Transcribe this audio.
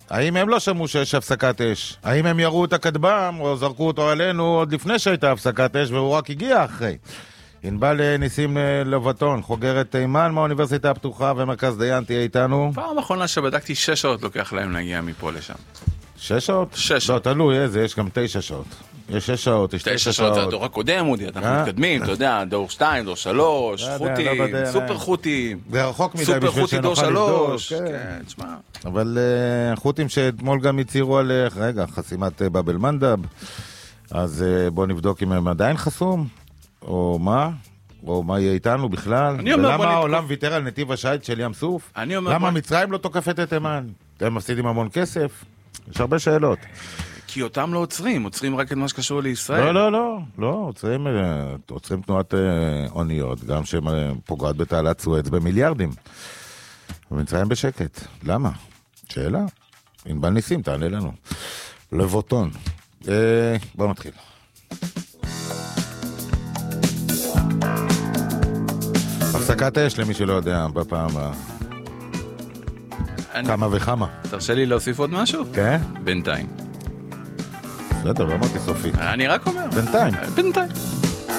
האם הם לא שמעו שיש הפסקת אש? האם הם יראו את הכטב"ם או זרקו אותו עלינו עוד לפני שהייתה הפסקת אש והוא רק הגיע אחרי? ענבל ניסים לבטון, חוגרת תימן מהאוניברסיטה הפתוחה ומרכז דיין, תהיה איתנו. פעם האחרונה שבדקתי 6 שעות לוקח להם להגיע מפה לשם. 6 שעות? 6 לא, תלוי איזה, יש גם 9 שעות. יש 6 שעות, יש 9 שעות. זה הדור הקודם, אודי, אנחנו מתקדמים, אתה יודע, דור 2, דור 3, חוטים, סופר חוטים. זה רחוק מדי סופר בשביל חוטי דור שנוכל 3. לבדוק. כן, תשמע. אבל חוטים שאתמול גם הצהירו על, רגע, חסימת באב אל-מנדב, אז בואו נבדוק אם הם עדיין חסום, או מה? או מה יהיה איתנו בכלל? ולמה העולם ויתר על נתיב השייט של ים סוף? למה מצרים לא תוקפת את תימן? הם מפסידים המון כסף? יש הרבה שאלות. כי אותם לא עוצרים, עוצרים רק את מה שקשור לישראל. לא, עוצרים תנועת אוניות, גם שפוגעת בתעלת סואץ במיליארדים. ומצרים בשקט. למה? שאלה. ענבל ניסים, תענה לנו. לבוטון. בואו נתחיל. הפסקת אש למי שלא יודע בפעם כמה וכמה. תרשה לי להוסיף עוד משהו? כן? בינתיים. בסדר, לא אמרתי סופי. אני רק אומר. בינתיים.